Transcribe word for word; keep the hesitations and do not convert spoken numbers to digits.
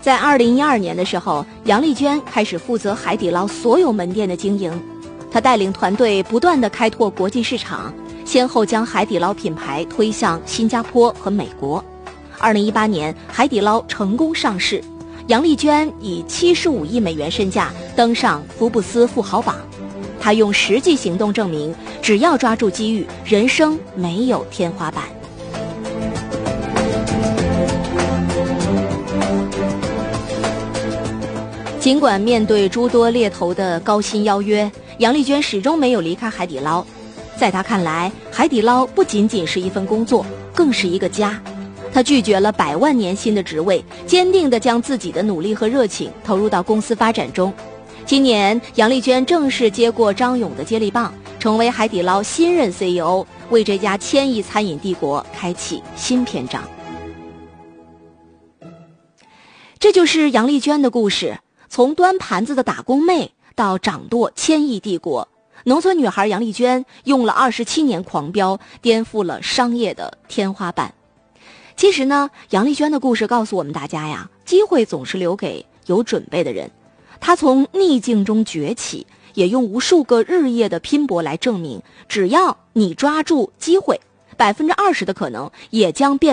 在二零一二年的时候，杨丽娟开始负责海底捞所有门店的经营。她带领团队不断地开拓国际市场，先后将海底捞品牌推向新加坡和美国。二零一八年，海底捞成功上市，杨丽娟以七十五亿美元身价登上福布斯富豪榜。她用实际行动证明，只要抓住机遇，人生没有天花板。尽管面对诸多猎头的高薪邀约，杨丽娟始终没有离开海底捞。在她看来，海底捞不仅仅是一份工作，更是一个家。她拒绝了百万年薪的职位，坚定地将自己的努力和热情投入到公司发展中。今年，杨丽娟正式接过张勇的接力棒，成为海底捞新任 C E O， 为这家千亿餐饮帝国开启新篇章。这就是杨丽娟的故事。从端盘子的打工妹到掌舵千亿帝国，农村女孩杨丽娟用了二十七年狂飙，颠覆了商业的天花板。其实呢，杨丽娟的故事告诉我们大家呀，机会总是留给有准备的人。她从逆境中崛起，也用无数个日夜的拼搏来证明，只要你抓住机会，百分之二十的可能也将变